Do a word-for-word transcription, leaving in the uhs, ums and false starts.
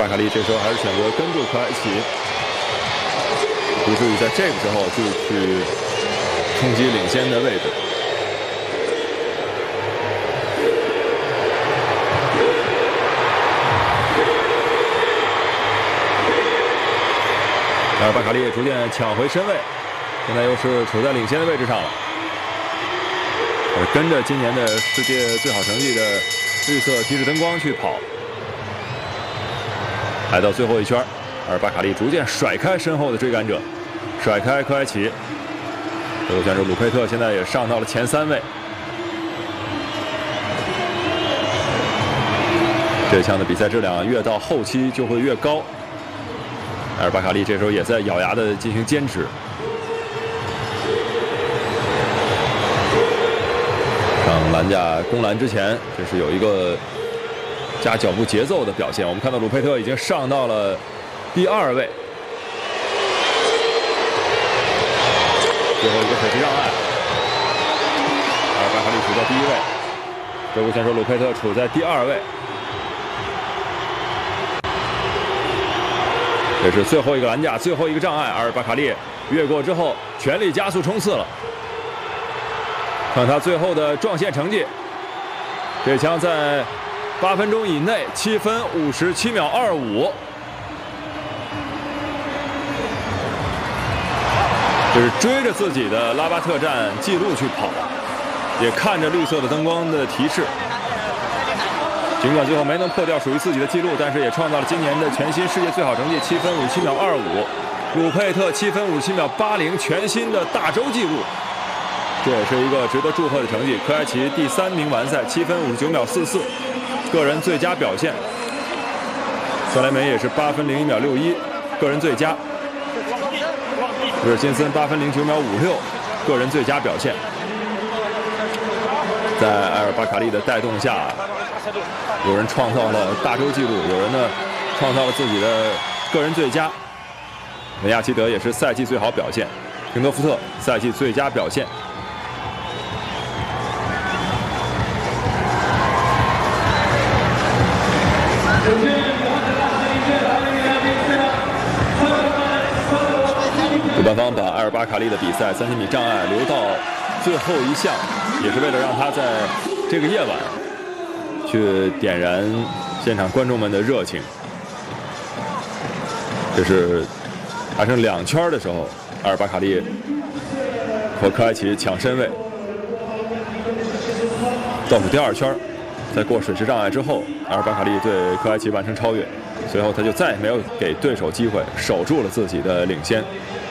巴卡利这时候还是选择跟住科埃奇，不至于在这个时候就去冲击领先的位置。阿尔巴卡利逐渐抢回身位，现在又是处在领先的位置上了。跟着今年的世界最好成绩的绿色提示灯光去跑，来到最后一圈，阿尔巴卡利逐渐甩开身后的追赶者，甩开科埃奇。德国选手鲁佩特现在也上到了前三位。这项的比赛质量越到后期就会越高。阿尔巴卡利这时候也在咬牙的进行坚持。上栏架攻栏之前，这是有一个加脚步节奏的表现。我们看到鲁佩特已经上到了第二位，最后一个手持障碍，阿尔巴卡利处在第一位，德国选手鲁佩特处在第二位。这是最后一个栏架，最后一个障碍，阿尔巴卡利越过之后，全力加速冲刺了。看他最后的撞线成绩，这枪在八分钟以内，七分五十七秒二五。这是追着自己的拉巴特站记录去跑，也看着绿色的灯光的提示。尽管最后没能破掉属于自己的记录，但是也创造了今年的全新世界最好成绩，七分五十七秒二五。鲁佩特七分五十七秒八零，全新的大洲纪录。这也是一个值得祝贺的成绩。科埃奇第三名完赛，七分五十九秒四四，个人最佳表现。萨莱梅也是八分零一秒六一，个人最佳。威尔金森八分零九秒五六，个人最佳表现。在埃尔巴卡利的带动下，有人创造了大洲纪录，有人呢创造了自己的个人最佳。梅亚奇德也是赛季最好表现，廷德福特赛季最佳表现。主办方把埃尔巴卡利的比赛三千米障碍留到最后一项，也是为了让他在这个夜晚去点燃现场观众们的热情。这是还剩两圈的时候，阿尔巴卡利和科埃奇抢身位。倒数第二圈，在过水池障碍之后，阿尔巴卡利对科埃奇完成超越，随后他就再也没有给对手机会，守住了自己的领先。